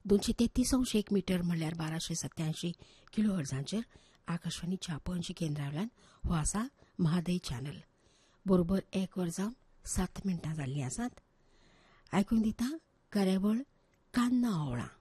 233 metre म्हणल्यार 1287 किलोहर्ट्झांचेर आकाशवाणीच्या पणजी केंद्रावेल्यान हो आसा म्हादय चॅनल. बरोबर 1:07 जाल्लीं आसात. आयकून दिता कार्यावळ कान्ना ओवळां.